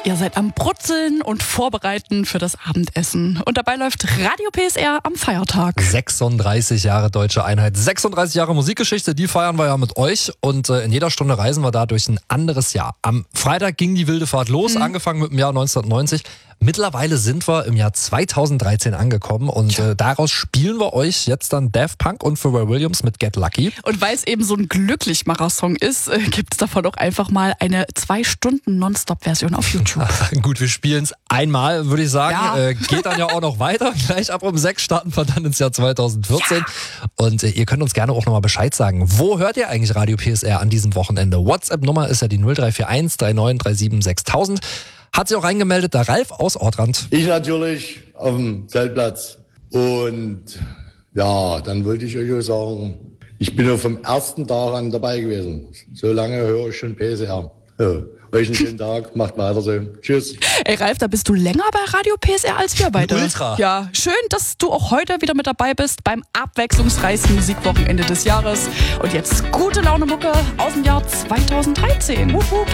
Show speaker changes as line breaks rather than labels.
Ihr seid am Brutzeln und Vorbereiten für das Abendessen. Und dabei läuft Radio PSR am Feiertag.
36 Jahre Deutsche Einheit, 36 Jahre Musikgeschichte, die feiern wir ja mit euch. Und in jeder Stunde reisen wir da durch ein anderes Jahr. Am Freitag ging die wilde Fahrt los, angefangen mit dem Jahr 1990. Mittlerweile sind wir im Jahr 2013 angekommen und daraus spielen wir euch jetzt dann Daft Punk und Pharrell Williams mit Get Lucky.
Und weil es eben so ein Glücklichmacher-Song ist, gibt es davon auch einfach mal eine 2-Stunden-Nonstop-Version auf YouTube.
Gut, wir spielen es einmal, würde ich sagen.
Ja.
Geht dann ja auch noch weiter. Gleich ab um 6 starten wir dann ins Jahr 2014. Ja. Und ihr könnt uns gerne auch nochmal Bescheid sagen. Wo hört ihr eigentlich Radio PSR an diesem Wochenende? WhatsApp-Nummer ist ja die 0341 3937 6000. Hat sich auch reingemeldet, der Ralf aus Ortrand.
Ich natürlich auf dem Zeltplatz. Und ja, dann wollte ich euch auch sagen, ich bin ja vom ersten Tag an dabei gewesen. So lange höre ich schon PSR. Ja, euch einen schönen Tag, macht weiter so. Tschüss.
Ey Ralf, da bist du länger bei Radio PSR als wir beide.
Ultra.
Ja, schön, dass du auch heute wieder mit dabei bist beim abwechslungsreichsten Musikwochenende des Jahres. Und jetzt gute Laune Mucke aus dem Jahr 2013. Wuhu.